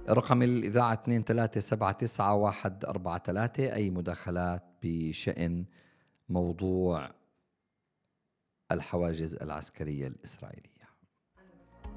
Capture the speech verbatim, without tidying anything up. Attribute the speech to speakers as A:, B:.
A: رقم الإذاعة اثنين ثلاثة سبعة تسعة واحد أربعة ثلاثة، أي مداخلات بشأن موضوع الحواجز العسكرية الإسرائيلية.